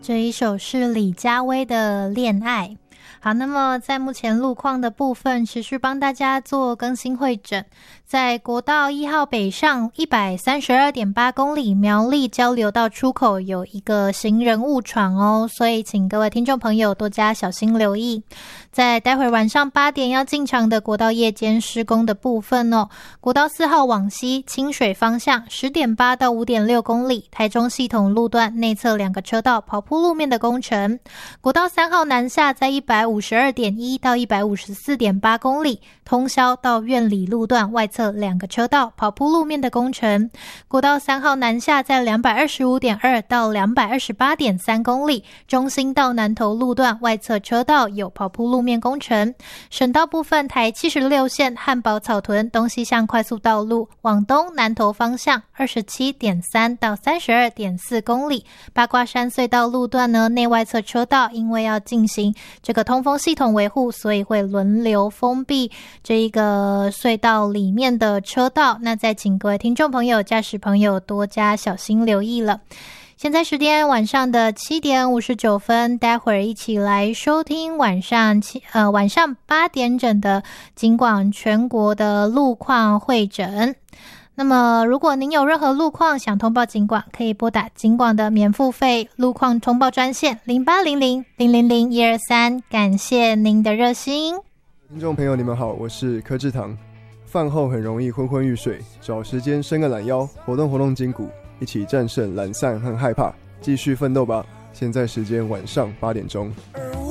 这一首是李佳薇的《恋爱》。好，那么在目前路况的部分，持续帮大家做更新汇整。在国道1号北上 132.8 公里苗栗交流道出口有一个行人误闯哦，所以请各位听众朋友多加小心留意。在待会晚上8点要进场的国道夜间施工的部分哦，国道4号往西清水方向 10.8 到 5.6 公里，台中系统路段内侧2个车道跑铺路面的工程。国道3号南下在 152.1 到 154.8 公里，通霄到苑里路段外侧2个车道跑铺路面的工程。国道3号南下在 225.2 到 228.3 公里，中兴到南投路段外侧车道有跑铺路面工程。省道部分，台76线汉宝草屯东西向快速道路往东南投方向 27.3 到 32.4 公里。八卦山隧道路段呢，内外侧车道因为要进行这个通风系统维护，所以会轮流封闭这一个隧道里面的车道，那再请各位听众朋友驾驶朋友多加小心留意了。现在时间晚上的7点59分，待会儿一起来收听晚上8点整的警广全国的路况汇整。那么如果您有任何路况想通报警广，可以拨打警广的免付费路况通报专线0800-000-123，感谢您的热心。 听众朋友你们好，我是柯志堂。饭后很容易昏昏欲睡，找时间伸个懒腰，活动筋骨，一起战胜懒散和害怕，继续奋斗吧。现在时间晚上8点钟。